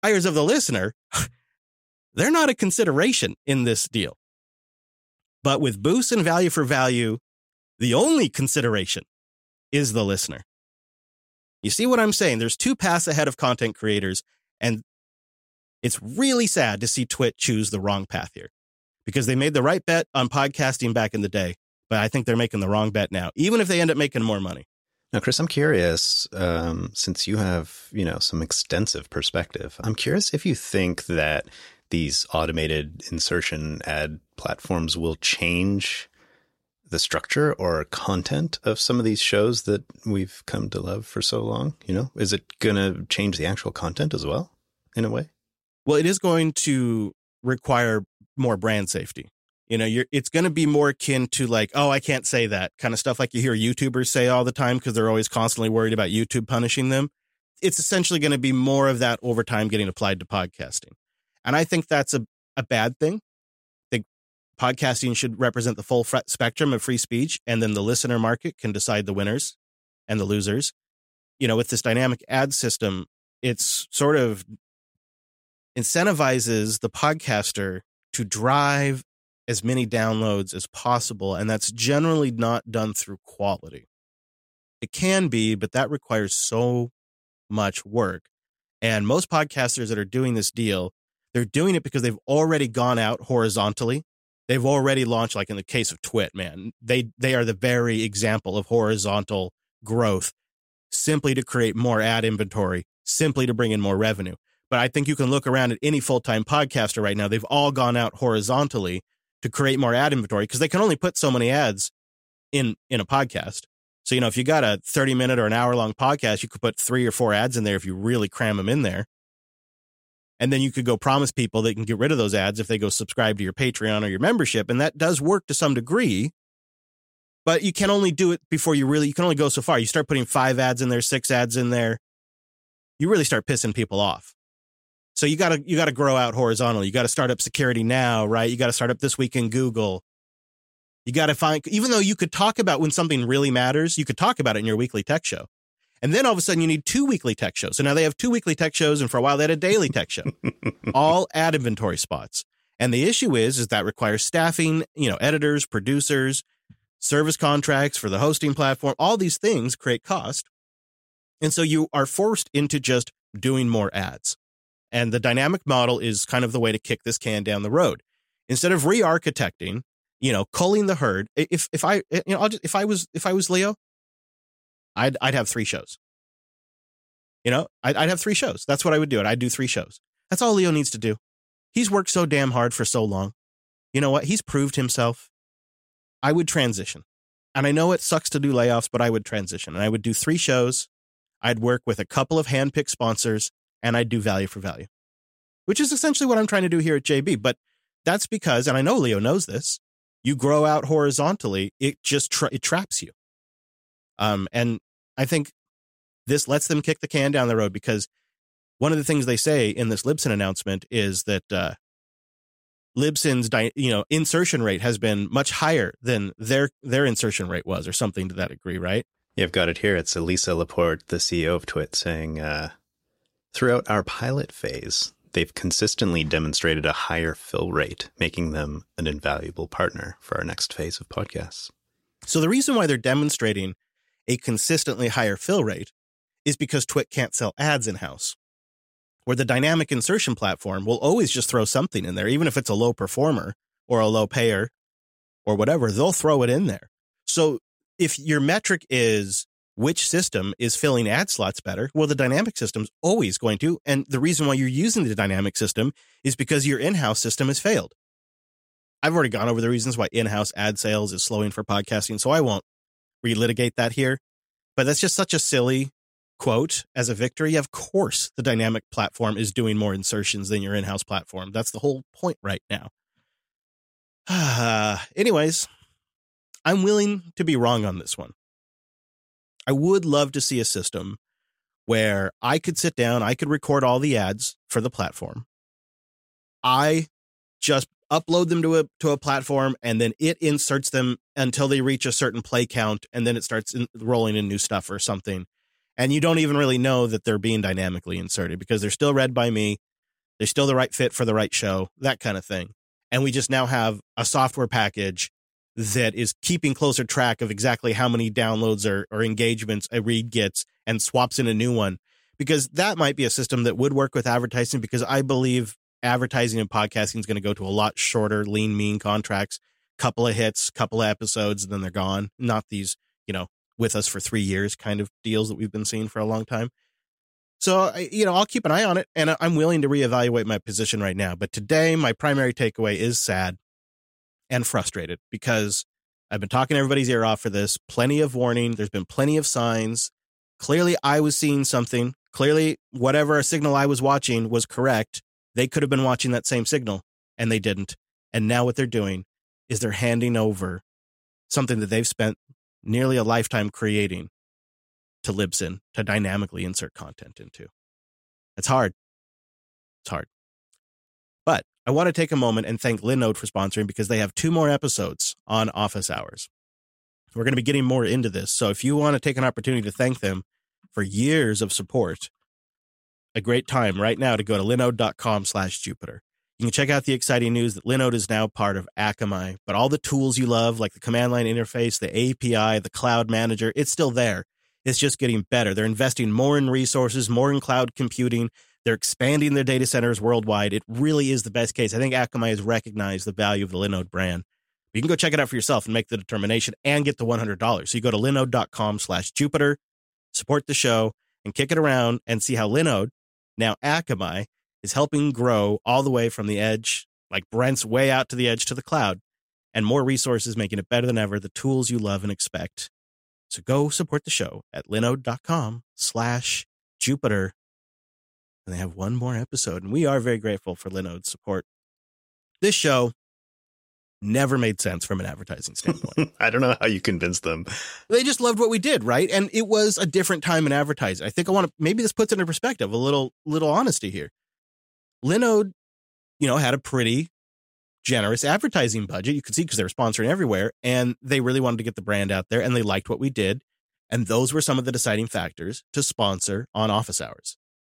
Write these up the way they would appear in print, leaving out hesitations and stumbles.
Buyers of the listener, they're not a consideration in this deal. But with Boost and Value for Value, the only consideration is the listener. You see what I'm saying? There's two paths ahead of content creators, and it's really sad to see Twit choose the wrong path here, because they made the right bet on podcasting back in the day, but I think they're making the wrong bet now, even if they end up making more money. Now, Chris, I'm curious, since you have, some extensive perspective, I'm curious if you think that these automated insertion ad platforms will change the structure or content of some of these shows that we've come to love for so long. Is it going to change the actual content as well, in a way? Well, it is going to require more brand safety. It's going to be more akin to like, oh, I can't say that kind of stuff like you hear YouTubers say all the time because they're always constantly worried about YouTube punishing them. It's essentially going to be more of that over time getting applied to podcasting. And I think that's a bad thing. I think podcasting should represent the full spectrum of free speech, and then the listener market can decide the winners and the losers. With this dynamic ad system, it's sort of incentivizes the podcaster to drive as many downloads as possible, and that's generally not done through quality. It can be, but that requires so much work. And most podcasters that are doing this deal, they're doing it because they've already gone out horizontally. They've already launched, like in the case of Twit, man, they are the very example of horizontal growth, simply to create more ad inventory, simply to bring in more revenue. But I think you can look around at any full-time podcaster right now. They've all gone out horizontally to create more ad inventory because they can only put so many ads in a podcast. So, if you got a 30-minute or an hour-long podcast, you could put 3 or 4 ads in there if you really cram them in there. And then you could go promise people they can get rid of those ads if they go subscribe to your Patreon or your membership. And that does work to some degree. But you can only do it before you can only go so far. You start putting 5 ads in there, 6 ads in there, you really start pissing people off. So you got to grow out horizontally. You got to start up Security Now, right? You got to start up This Week in Google. You got to find, even though you could talk about when something really matters, you could talk about it in your weekly tech show. And then all of a sudden you need 2 weekly tech shows. So now they have 2 weekly tech shows, and for a while they had a daily tech show. All ad inventory spots. And the issue is that requires staffing, editors, producers, service contracts for the hosting platform. All these things create cost. And so you are forced into just doing more ads. And the dynamic model is kind of the way to kick this can down the road. Instead of re-architecting, culling the herd. If I was Leo, I'd have 3 shows. I'd have 3 shows. That's what I would do. I'd do 3 shows. That's all Leo needs to do. He's worked so damn hard for so long. You know what? He's proved himself. I would transition. And I know it sucks to do layoffs, but I would transition. And I would do 3 shows. I'd work with a couple of hand-picked sponsors, and I'd do value for value, which is essentially what I'm trying to do here at JB. But that's because, and I know Leo knows this, you grow out horizontally, it just it traps you. And I think this lets them kick the can down the road, because one of the things they say in this Libsyn announcement is that Libsyn's insertion rate has been much higher than their insertion rate was, or something to that degree, right? Yeah, I've got it here. It's Elisa Laporte, the CEO of Twit, saying, throughout our pilot phase, they've consistently demonstrated a higher fill rate, making them an invaluable partner for our next phase of podcasts. So the reason why they're demonstrating a consistently higher fill rate is because Twit can't sell ads in-house, where the dynamic insertion platform will always just throw something in there, even if it's a low performer or a low payer or whatever, they'll throw it in there. So if your metric is which system is filling ad slots better, well, the dynamic system's always going to. And the reason why you're using the dynamic system is because your in-house system has failed. I've already gone over the reasons why in-house ad sales is slowing for podcasting, so I won't relitigate that here. But that's just such a silly quote as a victory. Of course, the dynamic platform is doing more insertions than your in-house platform. That's the whole point right now. Anyways, I'm willing to be wrong on this one. I would love to see a system where I could sit down, I could record all the ads for the platform. I just upload them to a platform, and then it inserts them until they reach a certain play count, and then it starts rolling in new stuff or something. And you don't even really know that they're being dynamically inserted because they're still read by me. They're still the right fit for the right show, that kind of thing. And we just now have a software package that is keeping closer track of exactly how many downloads or engagements a read gets and swaps in a new one. Because that might be a system that would work with advertising, because I believe advertising and podcasting is going to go to a lot shorter, lean, mean contracts, couple of hits, couple of episodes, and then they're gone. Not these, with us for 3 years kind of deals that we've been seeing for a long time. So, I'll keep an eye on it, and I'm willing to reevaluate my position right now. But today, my primary takeaway is sad and frustrated, because I've been talking everybody's ear off for this. Plenty of warning. There's been plenty of signs. Clearly, I was seeing something. Clearly, whatever signal I was watching was correct. They could have been watching that same signal, and they didn't. And now what they're doing is they're handing over something that they've spent nearly a lifetime creating to Libsyn to dynamically insert content into. It's hard. It's hard. But I want to take a moment and thank Linode for sponsoring, because they have 2 more episodes on office hours. We're going to be getting more into this. So if you want to take an opportunity to thank them for years of support, a great time right now to go to linode.com/Jupiter. You can check out the exciting news that Linode is now part of Akamai, but all the tools you love, like the command line interface, the API, the cloud manager, it's still there. It's just getting better. They're investing more in resources, more in cloud computing. They're expanding their data centers worldwide. It really is the best case. I think Akamai has recognized the value of the Linode brand. You can go check it out for yourself and make the determination and get the $100. So you go to linode.com/Jupiter, support the show, and kick it around and see how Linode, now Akamai, is helping grow all the way from the edge, like Brent's way out to the edge to the cloud, and more resources, making it better than ever, the tools you love and expect. So go support the show at linode.com/Jupiter. And they have 1 more episode, and we are very grateful for Linode's support. This show never made sense from an advertising standpoint. I don't know how you convinced them. They just loved what we did, right? And it was a different time in advertising. I think maybe this puts it into perspective, a little honesty here. Linode, had a pretty generous advertising budget. You could see, because they were sponsoring everywhere, and they really wanted to get the brand out there, and they liked what we did. And those were some of the deciding factors to sponsor on office hours.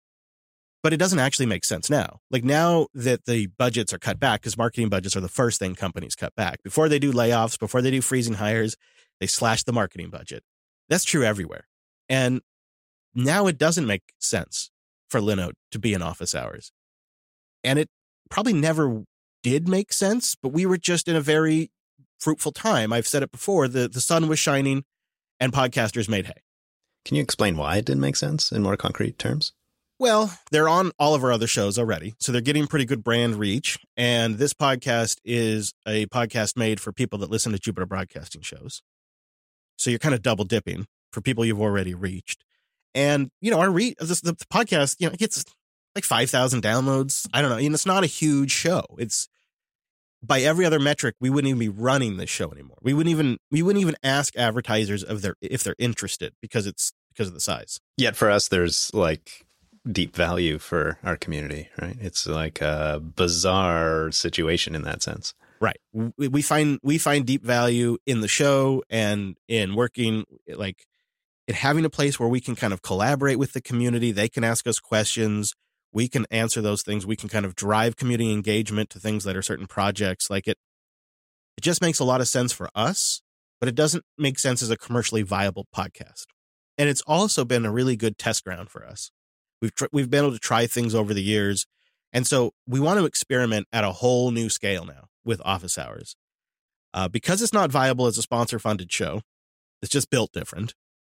But it doesn't actually make sense now. Like, now that the budgets are cut back, because marketing budgets are the first thing companies cut back. Before they do layoffs, before they do freezing hires, they slash the marketing budget. That's true everywhere. And now it doesn't make sense for Linode to be in office hours. And it probably never did make sense, but we were just in a very fruitful time. I've said it before, the sun was shining and podcasters made hay. Can you explain why it didn't make sense in more concrete terms? Well, they're on all of our other shows already, so they're getting pretty good brand reach. And this podcast is a podcast made for people that listen to Jupiter Broadcasting shows. So you're kind of double dipping for people you've already reached. And, our the podcast, it gets like 5,000 downloads. I don't know. It's not a huge show. It's, by every other metric, we wouldn't even be running this show anymore. We wouldn't even ask advertisers if they're interested, because of the size. Yet for us, there's like deep value for our community, right? It's like a bizarre situation in that sense. Right. We find deep value in the show and in working, like, in having a place where we can kind of collaborate with the community. They can ask us questions. We can answer those things. We can kind of drive community engagement to things that are certain projects. Like, it just makes a lot of sense for us, but it doesn't make sense as a commercially viable podcast. And it's also been a really good test ground for us. We've been able to try things over the years. And so we want to experiment at a whole new scale now with office hours. Because it's not viable as a sponsor-funded show, it's just built different.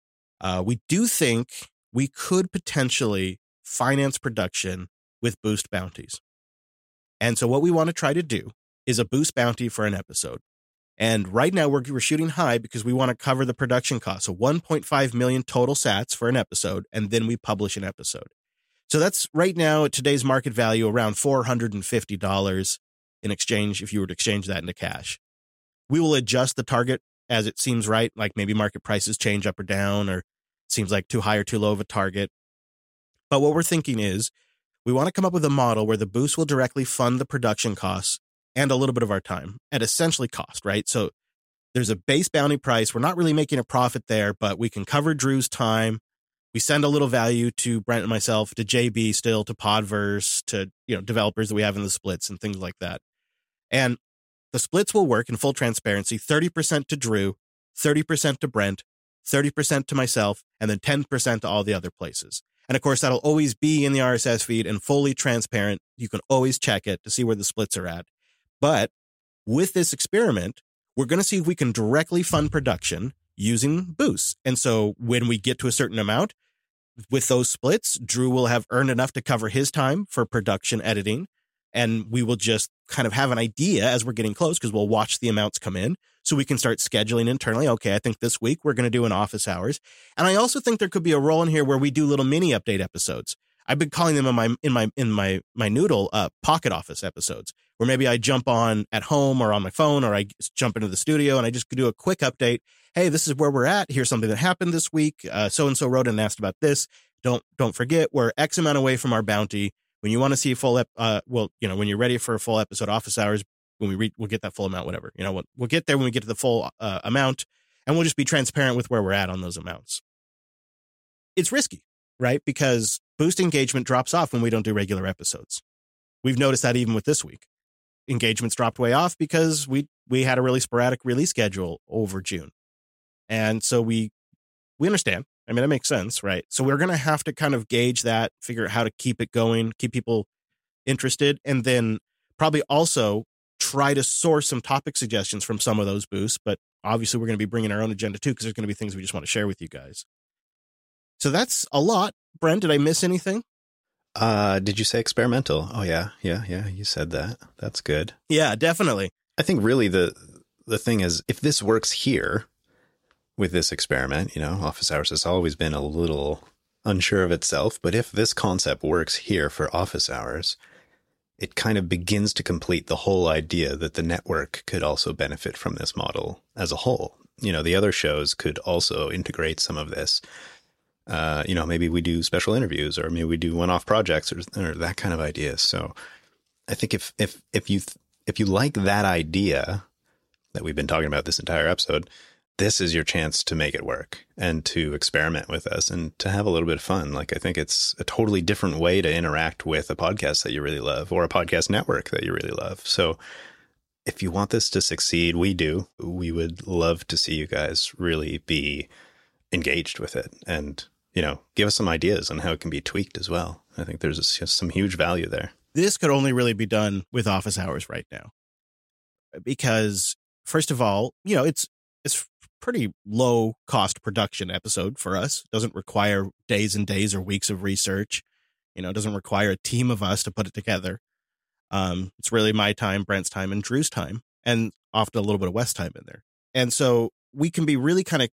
We do think we could potentially finance production with boost bounties. And so what we want to try to do is a boost bounty for an episode. And right now we're shooting high because we want to cover the production costs. So 1.5 million total sats for an episode, and then we publish an episode. So that's right now at today's market value around $450 in exchange, if you were to exchange that into cash. We will adjust the target as it seems right, like maybe market prices change up or down, or seems like too high or too low of a target. But what we're thinking is we want to come up with a model where the boost will directly fund the production costs and a little bit of our time at essentially cost, right? So there's a base bounty price. We're not really making a profit there, but we can cover Drew's time. We send a little value to Brent and myself, to JB still, to Podverse, to developers that we have in the splits and things like that. And the splits will work in full transparency, 30% to Drew, 30% to Brent, 30% to myself, and then 10% to all the other places. And of course, that'll always be in the RSS feed and fully transparent. You can always check it to see where the splits are at. But with this experiment, we're going to see if we can directly fund production using boosts. And so when we get to a certain amount, with those splits, Drew will have earned enough to cover his time for production editing. And we will just kind of have an idea as we're getting close, because we'll watch the amounts come in so we can start scheduling internally. Okay, I think this week we're going to do an office hours. And I also think there could be a role in here where we do little mini update episodes. I've been calling them in my Noodle pocket office episodes, where maybe I jump on at home or on my phone, or I jump into the studio and I just do a quick update. Hey, this is where we're at. Here's something that happened this week. So-and-so wrote and asked about this. Don't forget, we're X amount away from our bounty. When you want to see a full, when you're ready for a full episode office hours, when we'll get that full amount, whatever. We'll get there when we get to the full amount, and we'll just be transparent with where we're at on those amounts. It's risky, right? Because boost engagement drops off when we don't do regular episodes. We've noticed that even with this week. Engagements dropped way off because we had a really sporadic release schedule over June. And so we understand. I mean, that makes sense, right? So we're going to have to kind of gauge that, figure out how to keep it going, keep people interested, and then probably also try to source some topic suggestions from some of those boosts. But obviously, we're going to be bringing our own agenda too, because there's going to be things we just want to share with you guys. So that's a lot. Brent, did I miss anything? Did you say experimental? Oh, yeah. You said that. That's good. Yeah, definitely. I think really the thing is, if this works here with this experiment, office hours has always been a little unsure of itself. But if this concept works here for office hours, it kind of begins to complete the whole idea that the network could also benefit from this model as a whole. The other shows could also integrate some of this. Maybe we do special interviews, or maybe we do one-off projects, or that kind of idea. So I think if you like that idea that we've been talking about this entire episode, this is your chance to make it work and to experiment with us and to have a little bit of fun. Like, I think it's a totally different way to interact with a podcast that you really love, or a podcast network that you really love. So if you want this to succeed, we would love to see you guys really be engaged with it and, give us some ideas on how it can be tweaked as well. I think there's just some huge value there. This could only really be done with office hours right now, because first of all, it's pretty low cost production episode for us. It doesn't require days and days or weeks of research. It doesn't require a team of us to put it together. It's really my time, Brent's time, and Drew's time, and often a little bit of West time in there. And so we can be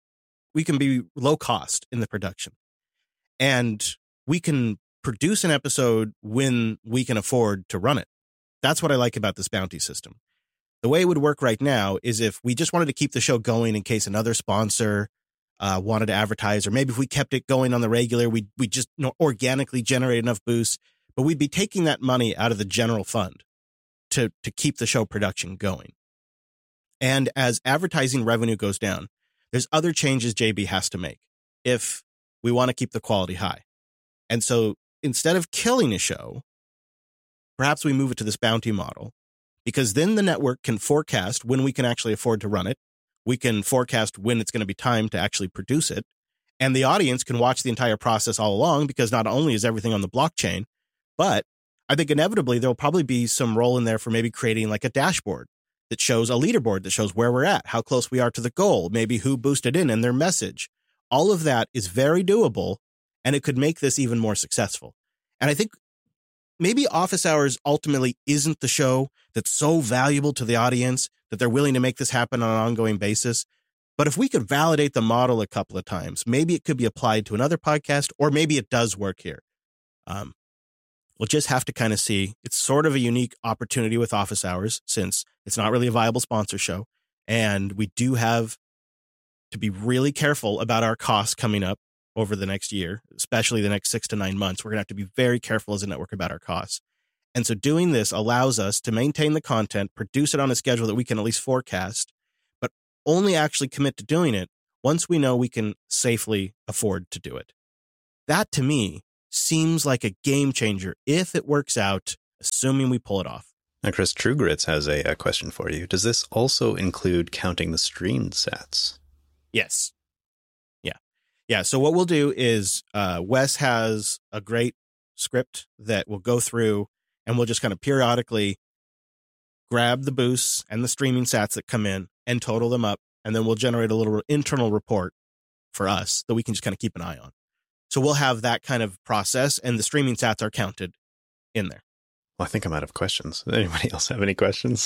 low cost in the production, and we can produce an episode when we can afford to run it. That's what I like about this bounty system. The way it would work right now is if we just wanted to keep the show going in case another sponsor wanted to advertise, or maybe if we kept it going on the regular, we just organically generate enough boosts, but we'd be taking that money out of the general fund to keep the show production going. And as advertising revenue goes down, there's other changes JB has to make if we want to keep the quality high. And so instead of killing a show, perhaps we move it to this bounty model, because then the network can forecast when we can actually afford to run it. We can forecast when it's going to be time to actually produce it. And the audience can watch the entire process all along, because not only is everything on the blockchain, but I think inevitably there'll probably be some role in there for maybe creating like a dashboard that shows a leaderboard that shows where we're at, how close we are to the goal, maybe who boosted in and their message. All of that is very doable, and it could make this even more successful. And I think maybe office hours ultimately isn't the show that's so valuable to the audience that they're willing to make this happen on an ongoing basis. But if we could validate the model a couple of times, maybe it could be applied to another podcast, or maybe it does work here. We'll just have to kind of see. It's sort of a unique opportunity with office hours, since it's not really a viable sponsor show. And we do have to be really careful about our costs coming up over the next year, especially the next 6 to 9 months. We're going to have to be very careful as a network about our costs. And so doing this allows us to maintain the content, produce it on a schedule that we can at least forecast, but only actually commit to doing it once we know we can safely afford to do it. That to me seems like a game changer if it works out, assuming we pull it off. Now, Chris, TrueGrits has a question for you. Does this also include counting the streamed sats? Yes. Yeah. So what we'll do is Wes has a great script that we'll go through, and we'll just kind of periodically grab the boosts and the streaming sats that come in and total them up. And then we'll generate a little internal report for us that we can just kind of keep an eye on. So we'll have that kind of process, and the streaming sats are counted in there. Well, I think I'm out of questions. Does anybody else have any questions?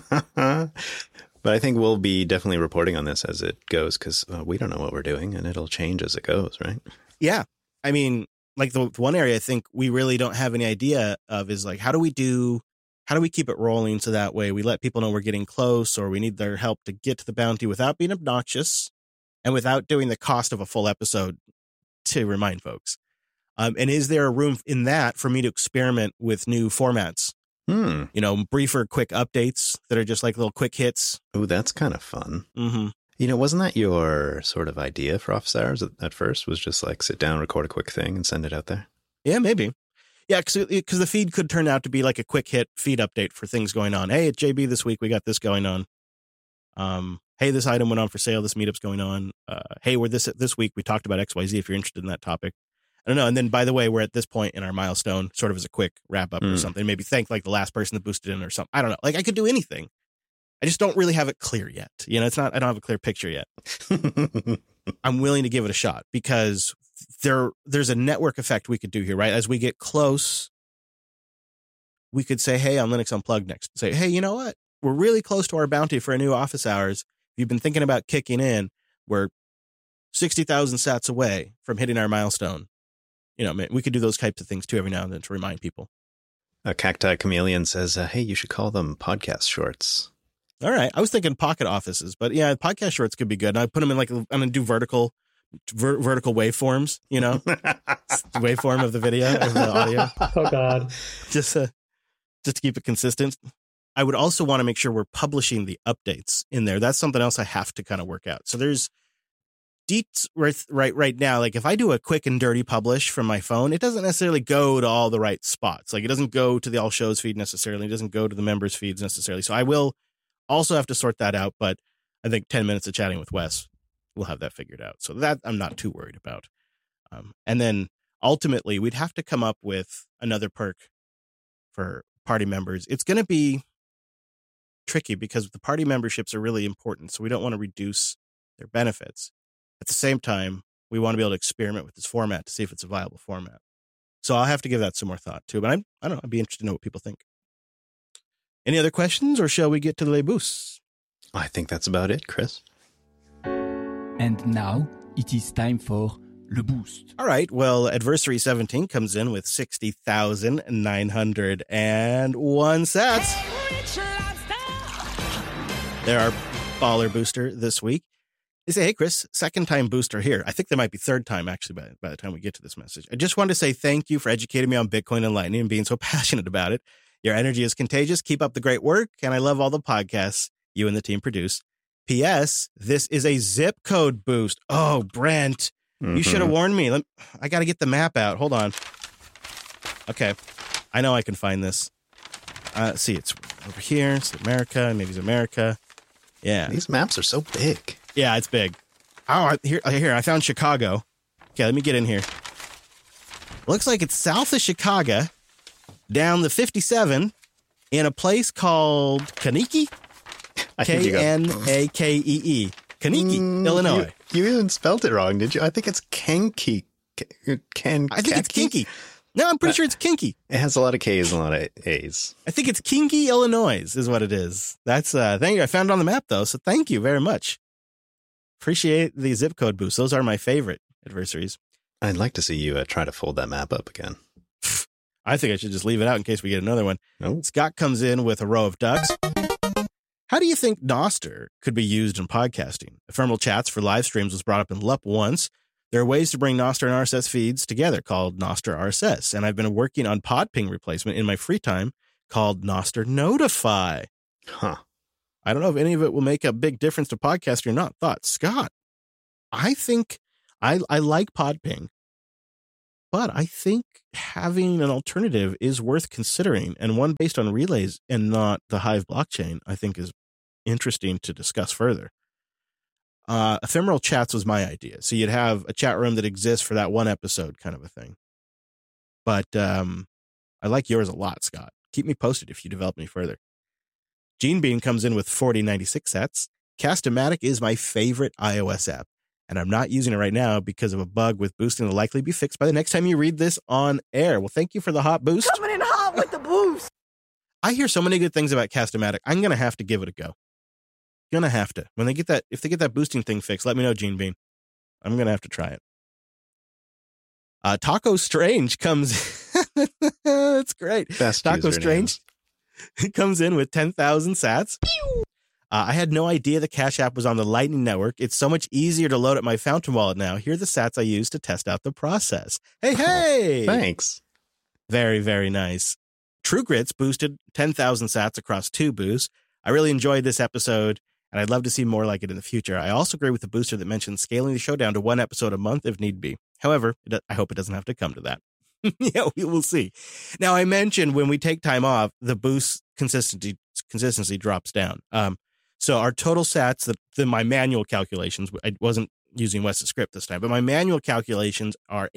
But I think we'll be definitely reporting on this as it goes, because we don't know what we're doing, and it'll change as it goes, right? Yeah. I mean, like the one area I think we really don't have any idea of is like, how do we keep it rolling so that way we let people know we're getting close, or we need their help to get to the bounty without being obnoxious and without doing the cost of a full episode to remind folks. And is there a room in that for me to experiment with new formats? Briefer, quick updates that are just like little quick hits. Oh, that's kind of fun. Mm-hmm. Wasn't that your sort of idea for Office Hours at first? Was just like sit down, record a quick thing, and send it out there? Yeah, maybe. Yeah, because the feed could turn out to be like a quick hit feed update for things going on. Hey, it's JB this week. We got this going on. Hey, this item went on for sale. This meetup's going on. Hey, we're this week. We talked about XYZ if you're interested in that topic. I don't know. And then, by the way, we're at this point in our milestone, sort of as a quick wrap up or something. Maybe thank like the last person that boosted in or something. I don't know. Like I could do anything. I just don't really have it clear yet. I don't have a clear picture yet. I'm willing to give it a shot because there's a network effect we could do here, right? As we get close, we could say, hey, on Linux Unplugged next, say, hey, you know what? We're really close to our bounty for a new Office Hours. If you've been thinking about kicking in, we're 60,000 sats away from hitting our milestone. We could do those types of things too every now and then to remind people. A Cacti Chameleon says, hey, you should call them podcast shorts. All right. I was thinking pocket offices, but yeah, podcast shorts could be good. And I put them in like, I'm going to do vertical waveforms, waveform of the video, of the audio. Oh God. Just to keep it consistent. I would also want to make sure we're publishing the updates in there. That's something else I have to kind of work out. So there's deets right now. Like if I do a quick and dirty publish from my phone, it doesn't necessarily go to all the right spots. Like it doesn't go to the all shows feed necessarily. It doesn't go to the members feeds necessarily. So I will also have to sort that out. But I think 10 minutes of chatting with Wes, we'll have that figured out. So that I'm not too worried about. And then ultimately we'd have to come up with another perk for party members. It's going to be tricky because the party memberships are really important. So we don't want to reduce their benefits. At the same time, we want to be able to experiment with this format to see if it's a viable format. So I'll have to give that some more thought too. But I don't know. I'd be interested to know what people think. Any other questions, or shall we get to the Les Boosts? I think that's about it, Chris. And now it is time for Le Boost. All right. Well, Adversary 17 comes in with 60,901 sats. They're our baller booster this week. They say, hey, Chris, second time booster here. I think there might be third time, actually, by the time we get to this message. I just wanted to say thank you for educating me on Bitcoin and Lightning and being so passionate about it. Your energy is contagious. Keep up the great work. And I love all the podcasts you and the team produce. P.S. This is a zip code boost. Oh, Brent, you should have warned me. I got to get the map out. Hold on. Okay. I know I can find this. See, it's over here. It's America. Maybe it's America. Yeah. These maps are so big. Yeah, it's big. Oh, here, I found Chicago. Okay, let me get in here. Looks like it's south of Chicago, down the 57, in a place called Kankakee. K-N-A-K-E-E. Kankakee, Illinois. You even spelled it wrong, did you? I think it's Kankakee. I think it's Kinky. No, I'm pretty sure it's Kinky. It has a lot of K's and a lot of A's. I think it's Kinky, Illinois is what it is. That's, thank you. I found it on the map, though, so thank you very much. Appreciate the zip code boost. Those are my favorite adversaries. I'd like to see you try to fold that map up again. I think I should just leave it out in case we get another one. Nope. Scott comes in with a row of ducks. How do you think Nostr could be used in podcasting? Ephemeral chats for live streams was brought up in LUP once. There are ways to bring Nostr and RSS feeds together called Nostr RSS, and I've been working on Podping replacement in my free time called Nostr Notify. Huh. I don't know if any of it will make a big difference to podcasting or not. Thoughts, Scott? I think I like Podping. But I think having an alternative is worth considering, and one based on relays and not the Hive blockchain, I think is interesting to discuss further. Ephemeral chats was my idea. So you'd have a chat room that exists for that one episode kind of a thing. But I like yours a lot, Scott. Keep me posted if you develop any further. Gene Bean comes in with 4096 sats. Cast-O-Matic is my favorite iOS app, and I'm not using it right now because of a bug with boosting that will likely be fixed by the next time you read this on air. Well, thank you for the hot boost. Coming in hot with the boost. I hear so many good things about Cast-O-Matic. I'm going to have to give it a go. Gonna have to. When they get that, if they get that boosting thing fixed, let me know, Gene Bean. I'm going to have to try it. Taco Strange comes. That's great. Best Taco Strange comes in with 10,000 sats. I had no idea the Cash App was on the Lightning Network. It's so much easier to load up my Fountain wallet now. Here are the sats I used to test out the process. Hey! Thanks. Very, very nice. True Grits boosted 10,000 sats across 2 boosts. I really enjoyed this episode, and I'd love to see more like it in the future. I also agree with the booster that mentioned scaling the show down to 1 episode a month if need be. However, I hope it doesn't have to come to that. Yeah, we will see. Now, I mentioned when we take time off, the boost consistency drops down. So our total sats, my manual calculations, I wasn't using Wes's script this time, but my manual calculations are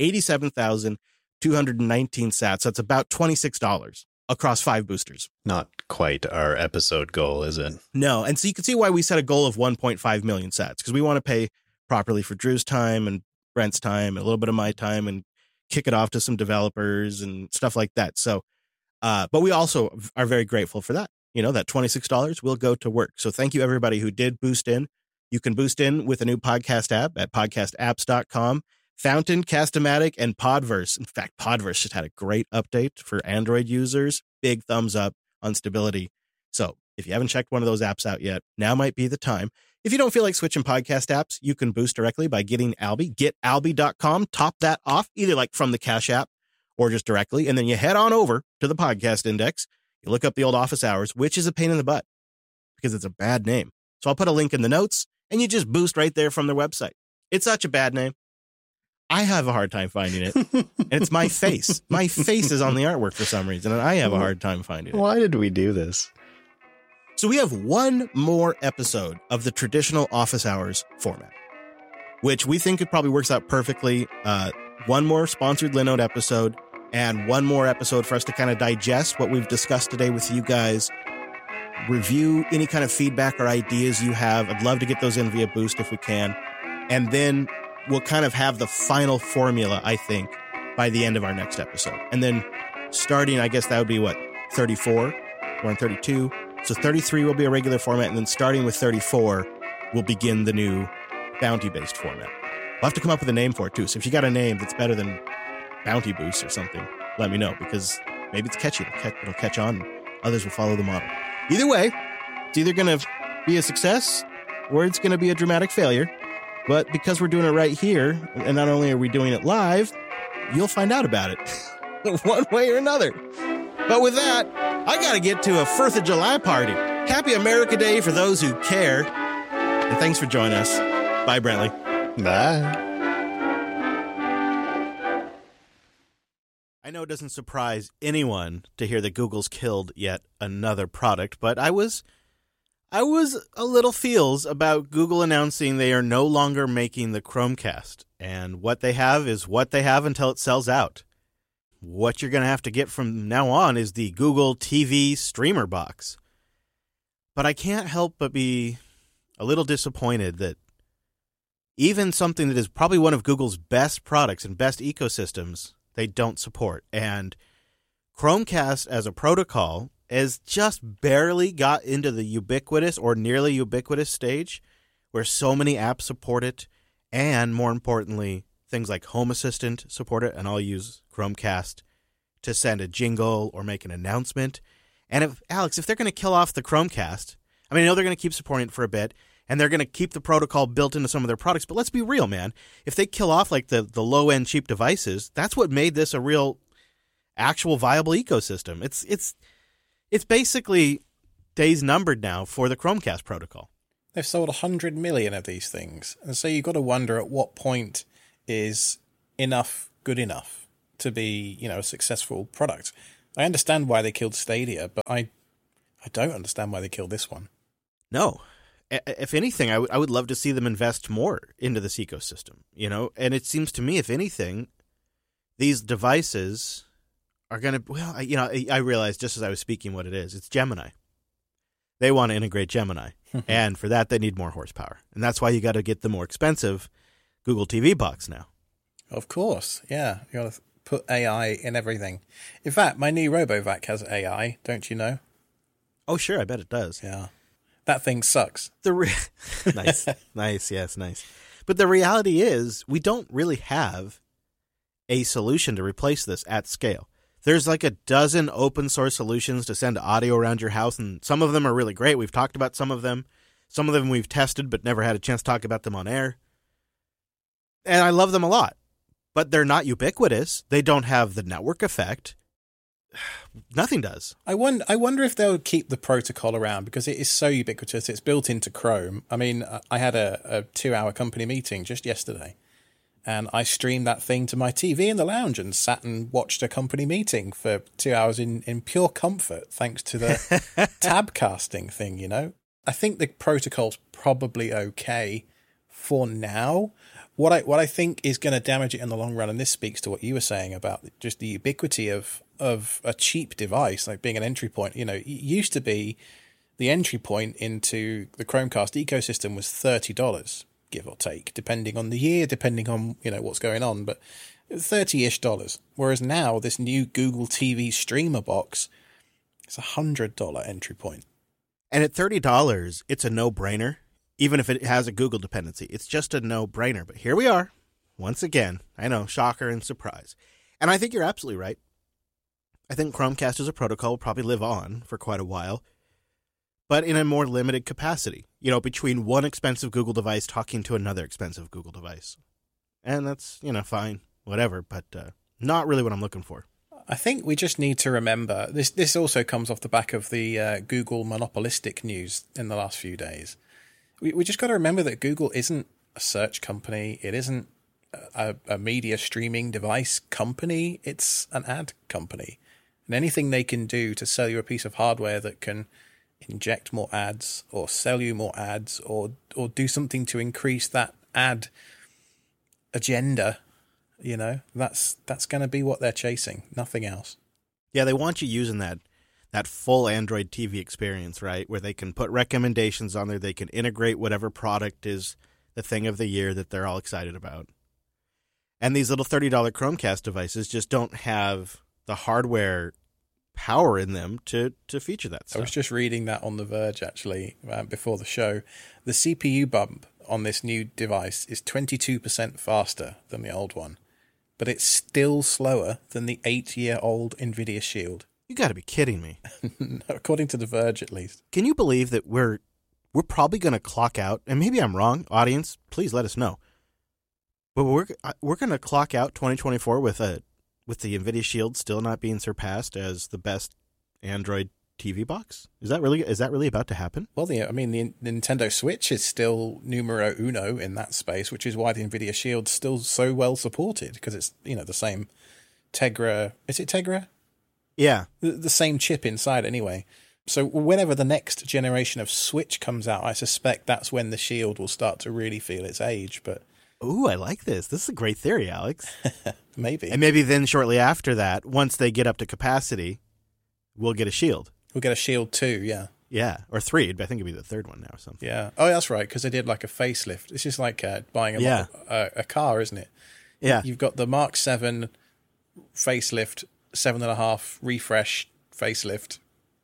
87,219 sats. That's about $26 across 5 boosters. Not quite our episode goal, is it? No. And so you can see why we set a goal of 1.5 million sats, because we want to pay properly for Drew's time and Brent's time and a little bit of my time and kick it off to some developers and stuff like that. So, but we also are very grateful for that. You know, that $26 will go to work. So thank you, everybody who did boost in. You can boost in with a new podcast app at podcastapps.com. Fountain, Cast-O-Matic, and Podverse. In fact, Podverse just had a great update for Android users. Big thumbs up on stability. So if you haven't checked one of those apps out yet, now might be the time. If you don't feel like switching podcast apps, you can boost directly by getting Alby. GetAlby.com. Top that off, either like from the Cash App or just directly. And then you head on over to the podcast index. You look up the old office hours, which is a pain in the butt because it's a bad name. So I'll put a link in the notes and you just boost right there from their website. It's such a bad name. I have a hard time finding it. And it's my face. My face is on the artwork for some reason, and I have a hard time finding it. Why did we do this? So we have one more episode of the traditional office hours format, which we think it probably works out perfectly. One more sponsored Linode episode and one more episode for us to kind of digest what we've discussed today with you guys, review any kind of feedback or ideas you have. I'd love to get those in via Boost if we can. And then we'll kind of have the final formula, I think, by the end of our next episode. And then starting, I guess that would be what, 34? We're on 32. So 33 will be a regular format. And then starting with 34, we'll begin the new bounty-based format. We'll have to come up with a name for it, too. So if you got a name that's better than Bounty Boost or something, let me know, because maybe it's catchy. It'll catch on, and others will follow the model. Either way, it's either going to be a success or it's going to be a dramatic failure. But because we're doing it right here, and not only are we doing it live, you'll find out about it one way or another. But with that, I got to get to a 4th of July party. Happy America Day for those who care. And thanks for joining us. Bye, Brentley. Bye. I know it doesn't surprise anyone to hear that Google's killed yet another product, but I was a little feels about Google announcing they are no longer making the Chromecast, and what they have is what they have until it sells out. What you're going to have to get from now on is the Google TV streamer box. But I can't help but be a little disappointed that even something that is probably one of Google's best products and best ecosystems, they don't support. And Chromecast as a protocol has just barely got into the ubiquitous or nearly ubiquitous stage where so many apps support it, and more importantly, things like Home Assistant support it, and I'll use Chromecast to send a jingle or make an announcement. And if they're going to kill off the Chromecast, I mean, I know they're going to keep supporting it for a bit, and they're going to keep the protocol built into some of their products, but let's be real, man. If they kill off like the low-end cheap devices, that's what made this a real, actual viable ecosystem. It's basically days numbered now for the Chromecast protocol. They've sold 100 million of these things. And so you've got to wonder at what point is enough good enough. to be, a successful product. I understand why they killed Stadia, but I don't understand why they killed this one. No. If anything, I would love to see them invest more into this ecosystem, And it seems to me, if anything, these devices are going to, I realized just as I was speaking what it is. It's Gemini. They want to integrate Gemini. And for that, they need more horsepower. And that's why you got to get the more expensive Google TV box now. Of course. Yeah. You got to put AI in everything. In fact, my new RoboVac has AI, don't you know? Oh, sure. I bet it does. Yeah. That thing sucks. Nice. Nice. Yes, nice. But the reality is we don't really have a solution to replace this at scale. There's like a dozen open source solutions to send audio around your house, and some of them are really great. We've talked about some of them. Some of them we've tested but never had a chance to talk about them on air. And I love them a lot. But they're not ubiquitous. They don't have the network effect. Nothing does. I wonder if they'll keep the protocol around because it is so ubiquitous. It's built into Chrome. I mean, I had a 2-hour company meeting just yesterday, and I streamed that thing to my TV in the lounge and sat and watched a company meeting for 2 hours in pure comfort, thanks to the tab casting thing, I think the protocol's probably okay for now. What I think is going to damage it in the long run, and this speaks to what you were saying about just the ubiquity of a cheap device, like being an entry point. It used to be the entry point into the Chromecast ecosystem was $30, give or take, depending on the year, depending on, what's going on, but $30-ish. Whereas now this new Google TV streamer box is $100 entry point. And at $30, it's a no-brainer. Even if it has a Google dependency, it's just a no-brainer. But here we are, once again. I know, shocker and surprise. And I think you're absolutely right. I think Chromecast as a protocol will probably live on for quite a while, but in a more limited capacity, between one expensive Google device talking to another expensive Google device. And that's, fine, whatever, but not really what I'm looking for. I think we just need to remember, this also comes off the back of the Google monopolistic news in the last few days. We just got to remember that Google isn't a search company. It isn't a media streaming device company. It's an ad company. And anything they can do to sell you a piece of hardware that can inject more ads or sell you more ads or do something to increase that ad agenda, that's going to be what they're chasing. Nothing else. Yeah, they want you using that full Android TV experience, right? Where they can put recommendations on there. They can integrate whatever product is the thing of the year that they're all excited about. And these little $30 Chromecast devices just don't have the hardware power in them to feature that stuff. I was just reading that on The Verge, actually, before the show. The CPU bump on this new device is 22% faster than the old one, but it's still slower than the 8-year-old NVIDIA Shield. You got to be kidding me. According to The Verge, at least. Can you believe that we're probably going to clock out, and maybe I'm wrong, audience, please let us know. But we're going to clock out 2024 with the NVIDIA Shield still not being surpassed as the best Android TV box? Is that really about to happen? Well, the Nintendo Switch is still numero uno in that space, which is why the NVIDIA Shield's still so well supported, because it's, the same Tegra. Is it Tegra? Yeah. The same chip inside anyway. So whenever the next generation of Switch comes out, I suspect that's when the Shield will start to really feel its age. But ooh, I like this. This is a great theory, Alex. Maybe. And maybe then shortly after that, once they get up to capacity, we'll get a Shield. We'll get a Shield 2, yeah. Yeah, or 3. I think it'd be the third one now or something. Yeah. Oh, that's right, because they did like a facelift. It's just like buying a car, isn't it? Yeah. You've got the Mark 7 facelift, 7.5 refresh facelift